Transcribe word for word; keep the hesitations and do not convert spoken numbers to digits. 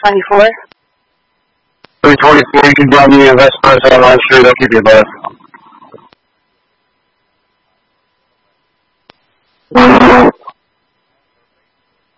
twenty-four. three twenty-four, you can drop me in West Coast on Line Street. I'll keep you above.